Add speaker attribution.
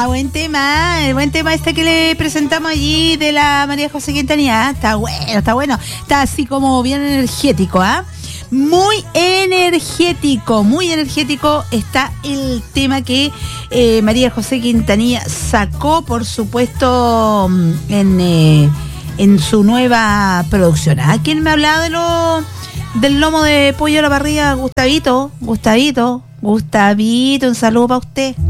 Speaker 1: buen tema. El buen tema este que le presentamos allí de la María José Quintanilla. Está bueno. Está así como bien energético, muy energético está el tema que María José Quintanilla sacó, por supuesto, en su nueva producción. ¿Quién me hablaba del lomo de pollo a la parrilla? Gustavito, un saludo para usted.